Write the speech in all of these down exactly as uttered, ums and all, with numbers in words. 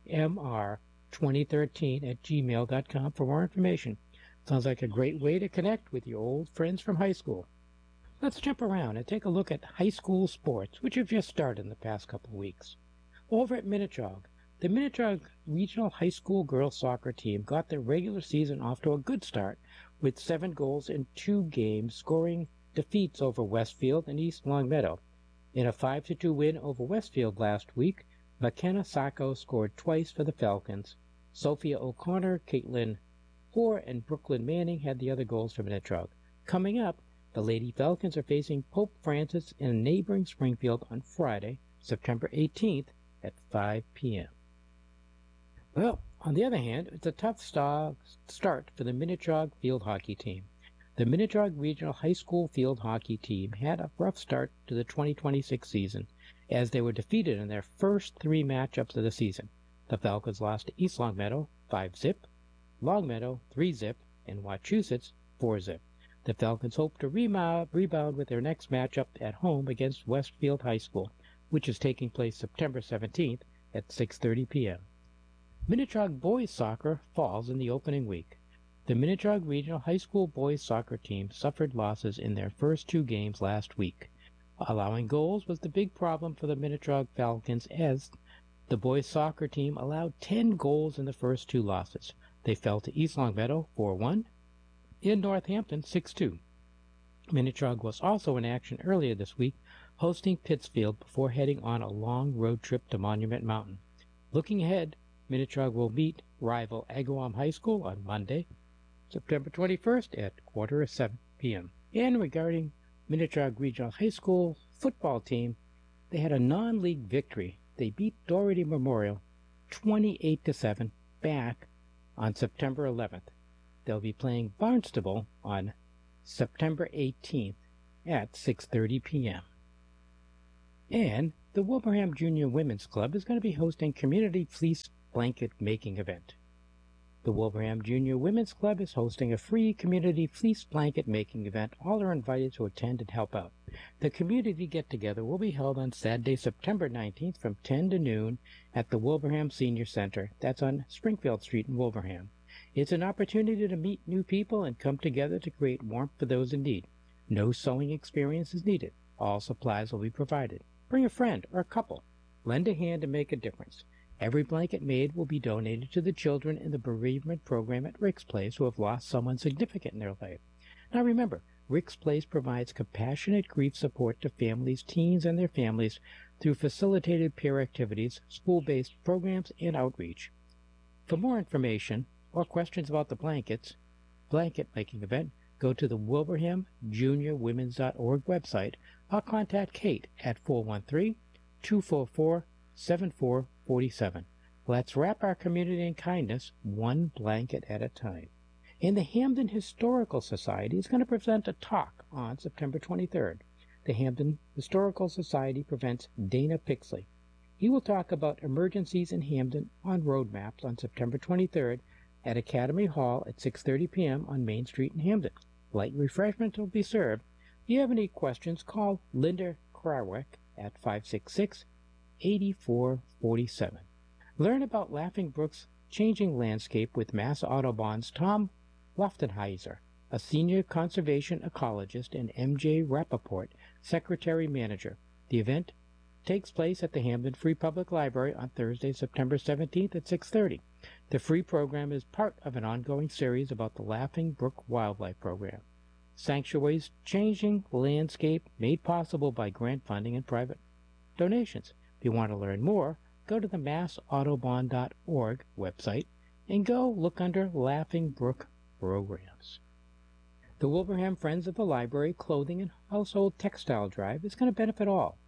m r twenty thirteen at gmail dot com for more information. Sounds like a great way to connect with your old friends from high school. Let's jump around and take a look at high school sports, which have just started in the past couple of weeks. Over at Minnetrog, the Minnetrog Regional High School girls soccer team got their regular season off to a good start with seven goals in two games, scoring defeats over Westfield and East Longmeadow. In a five to two win over Westfield last week, McKenna Sacco scored twice for the Falcons. Sophia O'Connor, Caitlin Hoare, and Brooklyn Manning had the other goals for Minnetrog. Coming up, the Lady Falcons are facing Pope Francis in neighboring Springfield on Friday, September eighteenth at five p m Well, on the other hand, it's a tough start for the Minnetrog field hockey team. The Minnetrog Regional High School field hockey team had a rough start to the twenty twenty-six season, as they were defeated in their first three matchups of the season. The Falcons lost to East Longmeadow five zip, Longmeadow three zip, and Wachusett four zip. The Falcons hope to rebound with their next matchup at home against Westfield High School, which is taking place September seventeenth at six thirty p m Minnetrog boys soccer falls in the opening week. The Minnetrog Regional High School boys soccer team suffered losses in their first two games last week. Allowing goals was the big problem for the Minnetrog Falcons, as the boys soccer team allowed ten goals in the first two losses. They fell to East Longmeadow four one, in Northampton six two. Minnetrog was also in action earlier this week, hosting Pittsfield before heading on a long road trip to Monument Mountain. Looking ahead, Minnetrog will meet rival Agawam High School on Monday, September twenty-first at quarter of seven p m And regarding Minnetrog Regional High School football team, they had a non-league victory. They beat Doherty Memorial twenty-eight to seven back on September eleventh. They'll be playing Barnstable on September eighteenth at six thirty p m And the Wilbraham Junior Women's Club is going to be hosting Community Fleece Blanket Making Event. The Wilbraham Junior Women's Club is hosting a free community fleece blanket making event. All are invited to attend and help out. The community get-together will be held on Saturday, September nineteenth from ten to noon at the Wilbraham Senior Center. That's on Springfield Street in Wilbraham. It's an opportunity to meet new people and come together to create warmth for those in need. No sewing experience is needed. All supplies will be provided. Bring a friend or a couple. Lend a hand and make a difference. Every blanket made will be donated to the children in the bereavement program at Rick's Place who have lost someone significant in their life. Now remember, Rick's Place provides compassionate grief support to families, teens, and their families through facilitated peer activities, school-based programs, and outreach. For more information or questions about the blankets, blanket making event, go to the Wilbraham Junior Women's dot org website or contact Kate at four one three, two four four, seven four four seven. Let's wrap our community in kindness, one blanket at a time. And the Hamden Historical Society is going to present a talk on September twenty-third. The Hamden Historical Society presents Dana Pixley. He will talk about emergencies in Hamden on road maps on September twenty-third at Academy Hall at six thirty p m on Main Street in Hamden. Light refreshment will be served. If you have any questions, call Linda Krawick at five six six, eight four four seven. Learn about Laughing Brook's changing landscape with Mass Autobahn's Tom Loftenheiser, a senior conservation ecologist, and M J Rappaport, secretary-manager. The event takes place at the Hamden Free Public Library on Thursday, September seventeenth at six thirty. The free program is part of an ongoing series about the Laughing Brook Wildlife Program. Sanctuary's changing landscape made possible by grant funding and private donations. If you want to learn more, go to the mass autobahn dot org website and go look under Laughing Brook Programs. The Wilbraham Friends of the Library Clothing and Household Textile Drive is going to benefit all.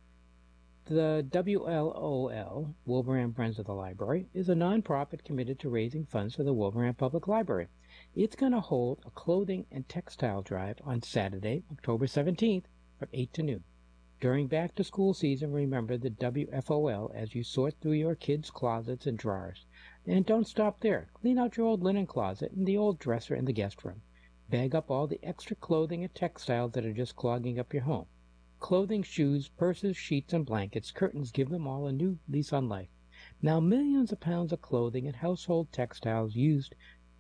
The W L O L, Wilbraham Friends of the Library, is a nonprofit committed to raising funds for the Wilbraham Public Library. It's going to hold a clothing and textile drive on Saturday, October seventeenth from eight to noon. During back-to-school season, remember the W F O L as you sort through your kids' closets and drawers. And don't stop there. Clean out your old linen closet and the old dresser in the guest room. Bag up all the extra clothing and textiles that are just clogging up your home. Clothing, shoes, purses, sheets, and blankets, curtains, give them all a new lease on life. Now, millions of pounds of clothing and household textiles used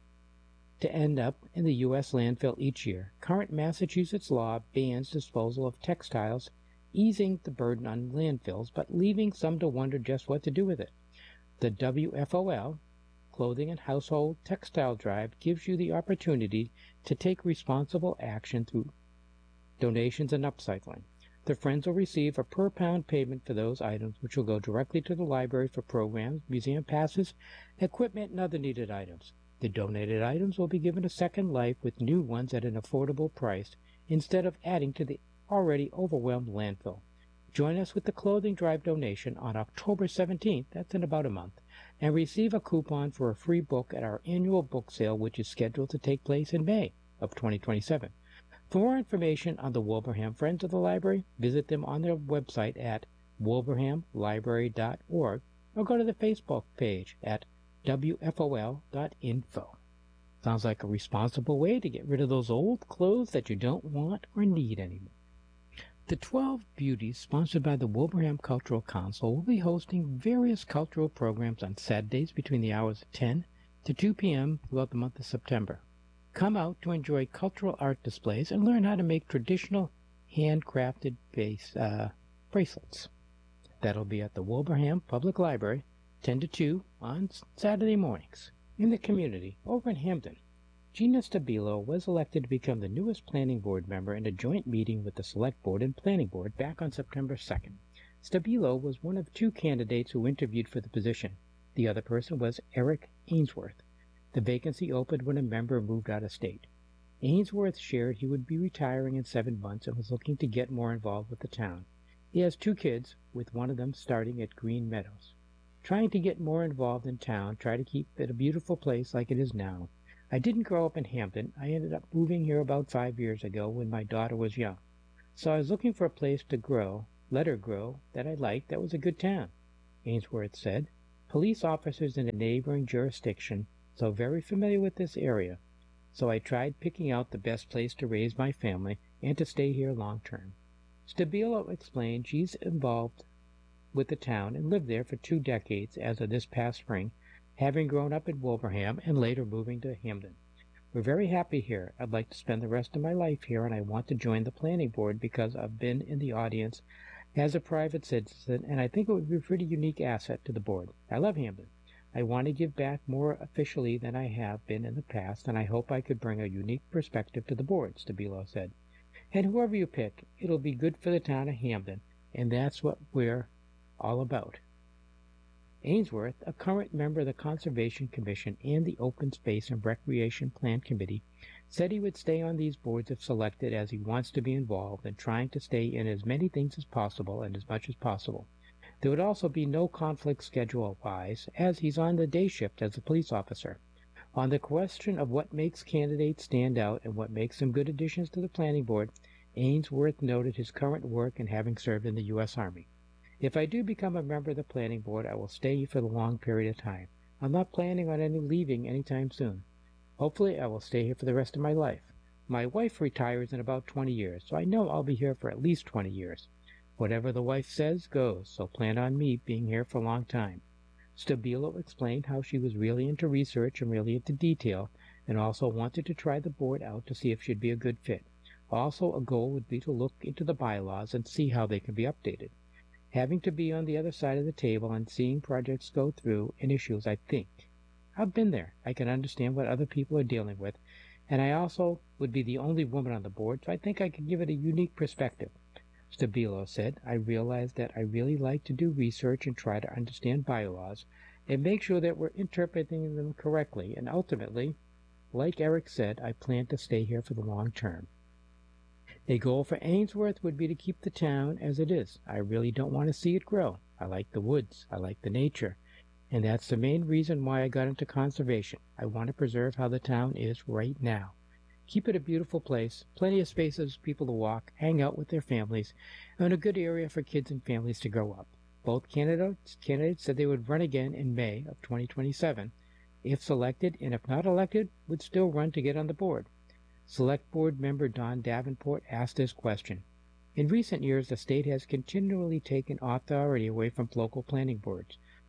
to end up in the U S landfill each year. Current Massachusetts law bans disposal of textiles, easing the burden on landfills, but leaving some to wonder just what to do with it. The W F O L, Clothing and Household Textile Drive, gives you the opportunity to take responsible action through donations and upcycling. The Friends will receive a per-pound payment for those items, which will go directly to the library for programs, museum passes, equipment, and other needed items. The donated items will be given a second life with new ones at an affordable price, instead of adding to the already overwhelmed landfill. Join us with the Clothing Drive donation on October seventeenth, that's in about a month, and receive a coupon for a free book at our annual book sale, which is scheduled to take place in May of twenty twenty-seven. For more information on the Wilbraham Friends of the Library, visit them on their website at wilbraham library dot org or go to the Facebook page at W F O L dot info. Sounds like a responsible way to get rid of those old clothes that you don't want or need anymore. The twelve Beauties, sponsored by the Wilbraham Cultural Council, will be hosting various cultural programs on Saturdays between the hours of ten to two p.m. throughout the month of September. Come out to enjoy cultural art displays and learn how to make traditional handcrafted base, uh, bracelets. That'll be at the Wilbraham Public Library, ten to two on Saturday mornings. In the community, over in Hampden, Gina Stabilo was elected to become the newest planning board member in a joint meeting with the Select Board and Planning Board back on September second. Stabilo was one of two candidates who interviewed for the position. The other person was Eric Ainsworth. The vacancy opened when a member moved out of state. Ainsworth shared he would be retiring in seven months and was looking to get more involved with the town. He has two kids, with one of them starting at Green Meadows. Trying to get more involved in town, try to keep it a beautiful place like it is now. I didn't grow up in Hampton. I ended up moving here about five years ago when my daughter was young. So I was looking for a place to grow, let her grow, that I liked, that was a good town, Ainsworth said. Police officers in a neighboring jurisdiction, so very familiar with this area. So I tried picking out the best place to raise my family and to stay here long term. Stabilo explained she's involved with the town and lived there for two decades as of this past spring, having grown up in Wilbraham and later moving to Hampden. We're very happy here. I'd like to spend the rest of my life here, and I want to join the planning board because I've been in the audience as a private citizen, and I think it would be a pretty unique asset to the board. I love Hampden. I want to give back more officially than I have been in the past, and I hope I could bring a unique perspective to the board, Stabilo said. And whoever you pick, it'll be good for the town of Hampden, and that's what we're all about. Ainsworth, a current member of the Conservation Commission and the Open Space and Recreation Plan Committee, said he would stay on these boards if selected, as he wants to be involved in trying to stay in as many things as possible and as much as possible. There would also be no conflict schedule-wise, as he's on the day shift as a police officer. On the question of what makes candidates stand out and what makes them good additions to the planning board, Ainsworth noted his current work and having served in the U S Army. If I do become a member of the planning board, I will stay for the long period of time. I'm not planning on any leaving anytime soon. Hopefully I will stay here for the rest of my life. My wife retires in about twenty years, so I know I'll be here for at least twenty years. Whatever the wife says goes, so plan on me being here for a long time. Stabilo explained how she was really into research and really into detail, and also wanted to try the board out to see if she'd be a good fit. Also, a goal would be to look into the bylaws and see how they can be updated. Having to be on the other side of the table and seeing projects go through and issues, I think. I've been there. I can understand what other people are dealing with, and I also would be the only woman on the board, so I think I could give it a unique perspective. Stabilo said, I realize that I really like to do research and try to understand bylaws and make sure that we're interpreting them correctly, and ultimately, like Eric said, I plan to stay here for the long term. A goal for Ainsworth would be to keep the town as it is. I really don't want to see it grow. I like the woods. I like the nature. And that's the main reason why I got into conservation. I want to preserve how the town is right now. Keep it a beautiful place, plenty of spaces for people to walk, hang out with their families, and a good area for kids and families to grow up. Both candidates, candidates said they would run again in May of twenty twenty-seven. If selected, and if not elected, would still run to get on the board. Select Board member Don Davenport asked this question. In recent years, the state has continually taken authority away from local planning boards.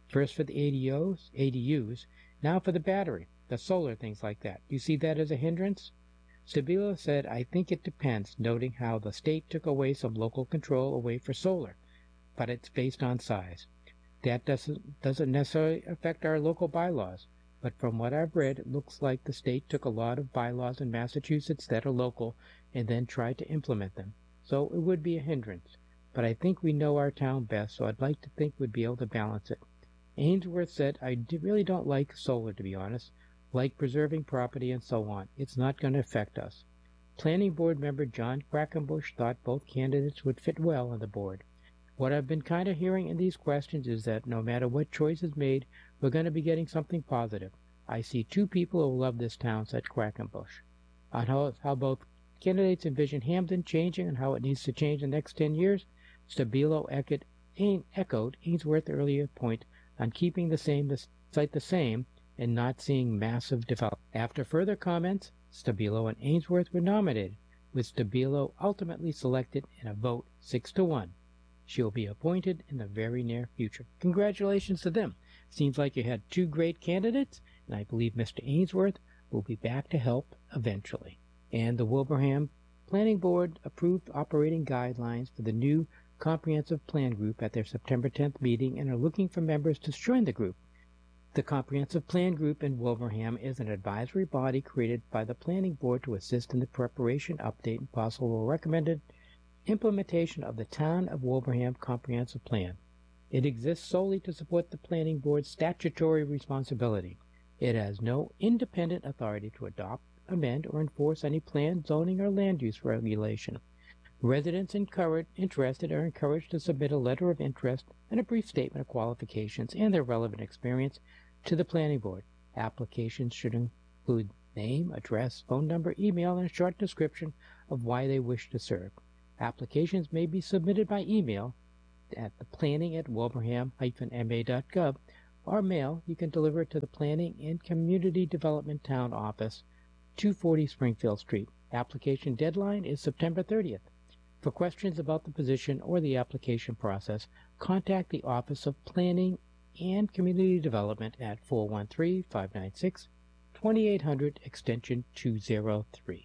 First for the A D Os, A D Us, now for the battery, the solar, things like that. Do you see that as a hindrance? Stabilo said, I think it depends, noting how the state took away some local control away for solar, but it's based on size. That doesn't, doesn't necessarily affect our local bylaws, but from what I've read, it looks like the state took a lot of bylaws in Massachusetts that are local and then tried to implement them. So it would be a hindrance. But I think we know our town best, so I'd like to think we'd be able to balance it. Ainsworth said, I really don't like solar, to be honest, like preserving property and so on. It's not going to affect us. Planning board member John Quackenbush thought both candidates would fit well on the board. What I've been kind of hearing in these questions is that no matter what choice is made, we're going to be getting something positive. I see two people who love this town, said Quackenbush. On how, how both candidates envision Hamden changing and how it needs to change in the next ten years, Stabilo echoed, echoed Ainsworth's earlier point on keeping the same the site the same and not seeing massive development. After further comments, Stabilo and Ainsworth were nominated, with Stabilo ultimately selected in a vote six to one. She will be appointed in the very near future. Congratulations to them. Seems like you had two great candidates, and I believe Mister Ainsworth will be back to help eventually. And the Wilbraham Planning Board approved operating guidelines for the new Comprehensive Plan Group at their September tenth meeting and are looking for members to join the group. The Comprehensive Plan Group in Wilbraham is an advisory body created by the Planning Board to assist in the preparation, update, and possible recommended implementation of the Town of Wilbraham Comprehensive Plan. It exists solely to support the Planning Board's statutory responsibility. It has no independent authority to adopt, amend, or enforce any plan, zoning, or land use regulation. Residents encouraged, interested are encouraged to submit a letter of interest and a brief statement of qualifications and their relevant experience to the Planning Board. Applications should include name, address, phone number, email, and a short description of why they wish to serve. Applications may be submitted by email at the planning at wilbraham dash m a dot gov or mail. You can deliver it to the Planning and Community Development Town Office, two forty Springfield Street. Application deadline is September thirtieth. For questions about the position or the application process, contact the Office of Planning and Community Development at four one three, five nine six, two eight zero zero, extension two oh three.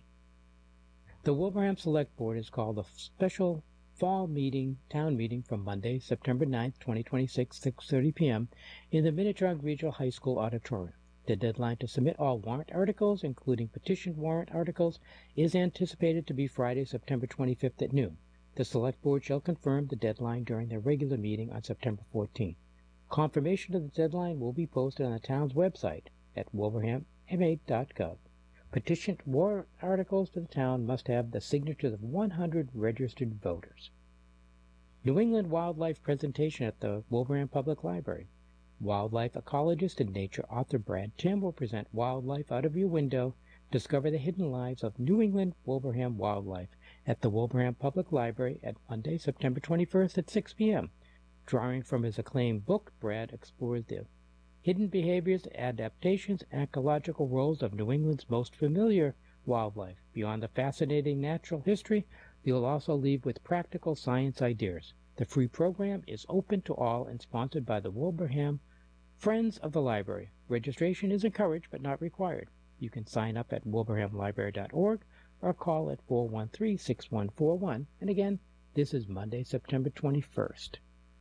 The Wilbraham Select Board is called a special fall meeting, town meeting from Monday, September ninth, twenty twenty-six, six thirty p m in the Minnetonka Regional High School auditorium. The deadline to submit all warrant articles, including petition warrant articles, is anticipated to be Friday, September twenty-fifth at noon. The Select Board shall confirm the deadline during their regular meeting on September fourteenth. Confirmation of the deadline will be posted on the town's website at wilbraham m a dot gov. Petitioned warrant articles for the town must have the signatures of one hundred registered voters. New England Wildlife Presentation at the Wilbraham Public Library. Wildlife ecologist and nature author Brad Tim will present Wildlife Out of Your Window, Discover the Hidden Lives of New England Wilbraham Wildlife at the Wilbraham Public Library at Monday, September twenty-first at six p m Drawing from his acclaimed book, Brad explores the hidden behaviors, adaptations, and ecological roles of New England's most familiar wildlife. Beyond the fascinating natural history, you'll also leave with practical science ideas. The free program is open to all and sponsored by the Wilbraham Friends of the Library. Registration is encouraged but not required. You can sign up at wilbraham library dot org or call at four one three, six one four one. And again, this is Monday, September twenty-first.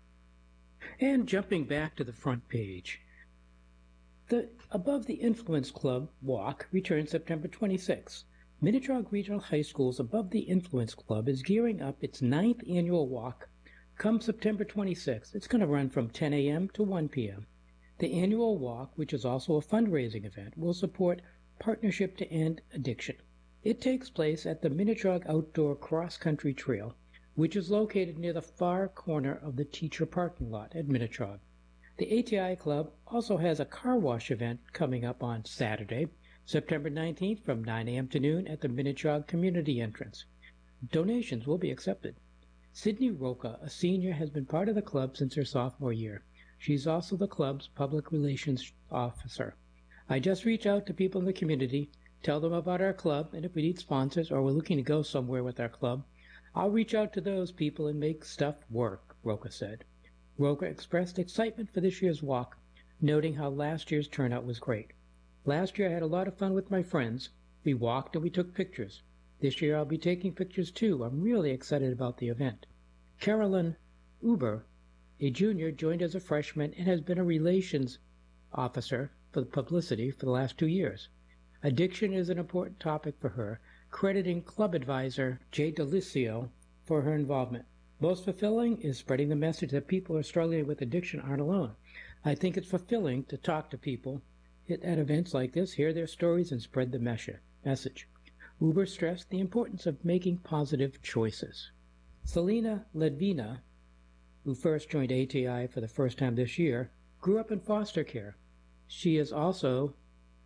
And jumping back to the front page, the Above the Influence Club walk returns September twenty-sixth. Minnetonka Regional High School's Above the Influence Club is gearing up its ninth annual walk come September twenty-sixth. It's going to run from ten a m to one p m The annual walk, which is also a fundraising event, will support Partnership to End Addiction. It takes place at the Minnetonka Outdoor Cross Country Trail, which is located near the far corner of the teacher parking lot at Minnetonka. The A T I Club also has a car wash event coming up on Saturday, September nineteenth from nine a m to noon at the Minnetonka Community Entrance. Donations will be accepted. Sydney Roca, a senior, has been part of the club since her sophomore year. She's also the club's public relations officer. I just reach out to people in the community, tell them about our club, and if we need sponsors or we're looking to go somewhere with our club, I'll reach out to those people and make stuff work, Roca said. Roca expressed excitement for this year's walk, noting how last year's turnout was great. Last year I had a lot of fun with my friends. We walked and we took pictures. This year I'll be taking pictures too. I'm really excited about the event. Carolyn Uber, a junior, joined as a freshman and has been a relations officer for the publicity for the last two years. Addiction is an important topic for her, crediting club advisor Jay Delicio for her involvement. Most fulfilling is spreading the message that people who are struggling with addiction aren't alone. I think it's fulfilling to talk to people at events like this, hear their stories, and spread the message. Uber stressed the importance of making positive choices. Selena Ledvina, who first joined A T I for the first time this year, grew up in foster care. She has also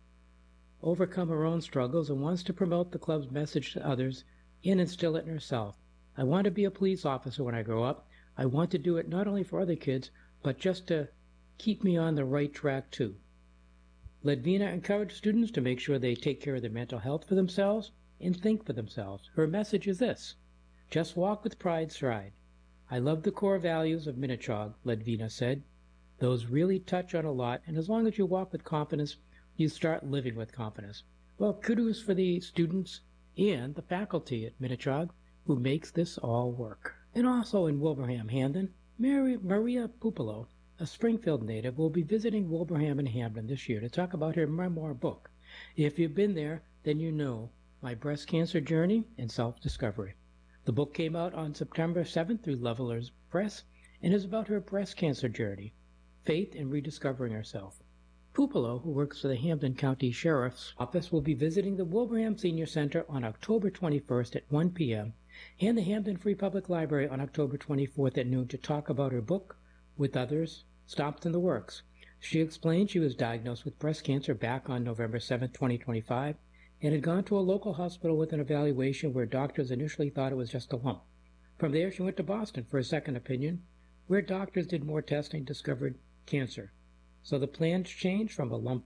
overcome her own struggles and wants to promote the club's message to others and instill it in herself. I want to be a police officer when I grow up. I want to do it not only for other kids, but just to keep me on the right track too. Ledvina encouraged students to make sure they take care of their mental health for themselves and think for themselves. Her message is this: just walk with pride stride. I love the core values of Minnechaug, Ledvina said. Those really touch on a lot, and as long as you walk with confidence, you start living with confidence. Well, kudos for the students and the faculty at Minnechaug who makes this all work. And also in Wilbraham, Hamden, Mary, Maria Pupolo, a Springfield native, will be visiting Wilbraham and Hamden this year to talk about her memoir book. If you've been there, then you know My Breast Cancer Journey and Self-Discovery. The book came out on September seventh through Levelers Press and is about her breast cancer journey, faith, and rediscovering herself. Pupolo, who works for the Hampden County Sheriff's Office, will be visiting the Wilbraham Senior Center on October twenty-first at one p m and the Hampden Free Public Library on October twenty-fourth at noon to talk about her book, With Others, Stopped in the Works. She explained she was diagnosed with breast cancer back on November seventh, twenty twenty-five, and had gone to a local hospital with an evaluation where doctors initially thought it was just a lump. From there, she went to Boston for a second opinion, where doctors did more testing and discovered cancer. So the plans changed from a lump